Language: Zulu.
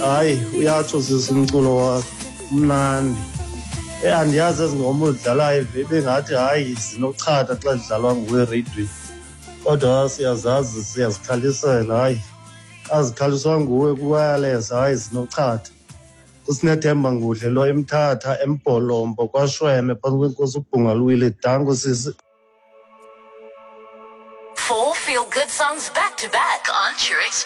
hayi uyatsho sisimculo wakho mnandi. Andiyazi ezingoma odlalayo bengathi hayi zinochatha xa zidlalwa nguwe eredweni, kodwa siyazazi siyazikhalisela. Hayi azikhaliswa nguwe ku-wireless, hayi zinochatha. Kusinethemba Ngudle lo eMthatha, eMbholombo, kwaShweme phantsi kwenkosi uBhungalwile Danko sisi. 4 feel-good songs back to back on Sure